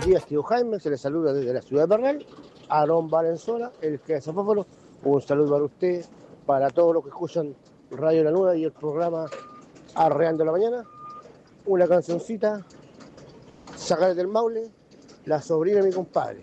días, tío Jaime. Se les saluda desde la ciudad de Bernal. Aarón Valenzuela, el que hace fósforo. Un saludo para usted, para todos los que escuchan Radio La Nueva y el programa Arreando la Mañana. Una cancioncita, Sacar del Maule, la sobrina de mi compadre.